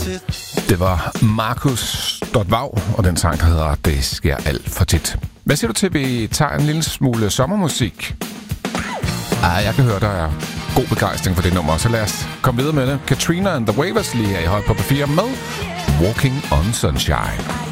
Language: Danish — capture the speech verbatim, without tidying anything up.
Det var Markus Dortvav, og den sang, der hedder Det sker alt for tit. Hvad siger du til, at vi tager en lille smule sommermusik? Ah, jeg kan høre, der er god begejstring for det nummer, så lad os komme videre med det. Katrina and the Wailers lige her i Høj på P fire med Walking on Sunshine.